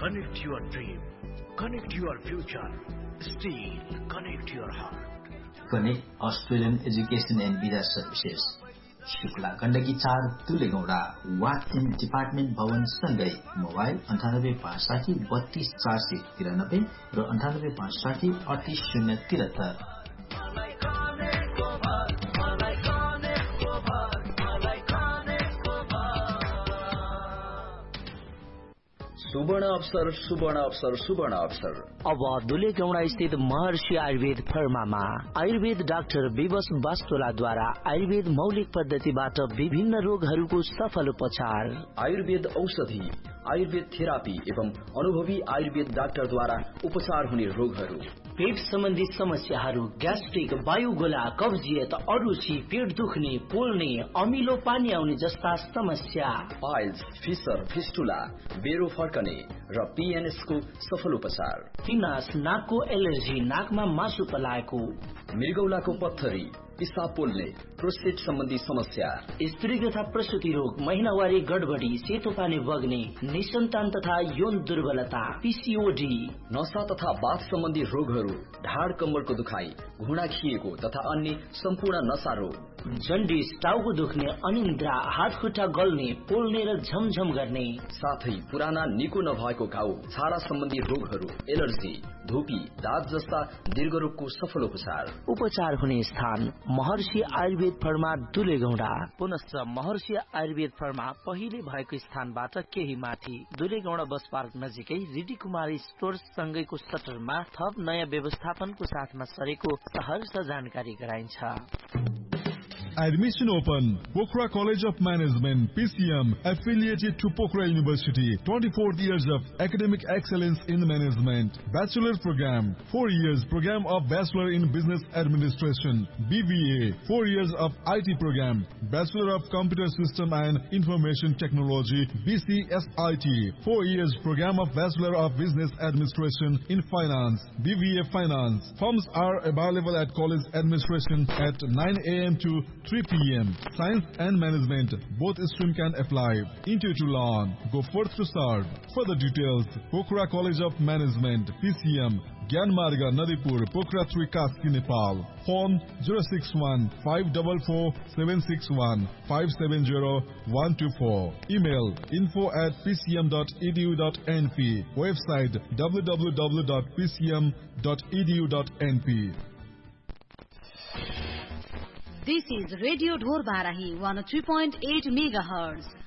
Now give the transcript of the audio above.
Connect your dream. Connect your future. Steel. Connect your heart. Connect Australian Education and Visa Services. Shukla Gandaki 4 तुलेगौडा Watson department भवन सँगै mobile 9856 32 493 र 9856 38073। सुवर्ण अवसर सुवर्ण अवसर सुवर्ण अवसर अब दुलेगौडा स्थित महर्षि आयुर्वेद फर्मामा आयुर्वेद डाक्टर विवश वास्तोलाद्वारा आयुर्वेद मौलिक पद्धतिबाट विभिन्न रोगहरूको सफल उपचार, आयुर्वेद औषधि, आयुर्वेद थेरापी एवं अनुभवी आयुर्वेद डाक्टरद्वारा उपचार हुने रोगहरू, पेट सम्बन्धी समस्याहरू, ग्यास्ट्रिक, वायुगोला, कब्जियत, अरुचि, पेट दुख्ने, पोल्ने, अमिलो पानी आउने जस्ता समस्या, पाइल्स, फिसर, फिस्टुला, बेरो फर्कने र पीएनएस को सफल उपचार, पिनास, नाकको एलर्जी, नाकमा मासु पलाएको, मृगौलाको पत्थरी, पिसाब पोल्ने, प्रोस्टेट सम्बन्धी समस्या, स्त्री तथा प्रसूति रोग, महिनावारी गडबडी, सेतो पानी बग्ने, निसन्तान तथा यौन दुर्बलता, पीसीओडी, नशा तथा बाथ सम्बन्धी रोगहरू, ढाड कम्मरको दुखाइ, घुँडा खिएको तथा अन्य सम्पूर्ण नशा रोग, जन्डिस, टाउको दुख्ने, अनिन्द्रा, हात खुट्टा गल्ने, पोल्ने र झमझम गर्ने, साथै पुराना निको नभएको घाउ, छाला सम्बन्धी रोगहरू, एलर्जी, धुपी, दाँत जस्ता दीर्घरोगको सफल उपचार हुने स्थान महर्षि आयुर्वेद फर्मा दुलेगौडा। पुनश्च महर्षि आयुर्वेद फर्मा पहिले भएको स्थानबाट केही माथि दुलेगौडा बस पार्क नजिकै रिडी कुमारी स्टोर सँगैको सटरमा थप नयाँ व्यवस्थापनको साथमा सरेको सहर्ष जानकारी गराइन्छ। Admission open. Pokhara College of Management, PCM, affiliated to Pokhara University. 24 years of academic excellence in management. Bachelor program, 4 years program of Bachelor in Business Administration. BBA, 4 years of IT program. Bachelor of Computer System and Information Technology, BCSIT. 4 years program of Bachelor of Business Administration in Finance, BBA Finance. Forms are available at college administration at 9 a.m. to 3 p.m. Science and Management, both stream can apply. Interview to learn. Go forth to start. Further details, Pokhara College of Management, PCM, Gyanmarga, Nadipur, Pokhara 3, Kaski, Nepal. Phone 061-544-761-570-124. Email info@pcm.edu.np. Website www.pcm.edu.np. This is Radio Dhor Barahi 103.8 MHz.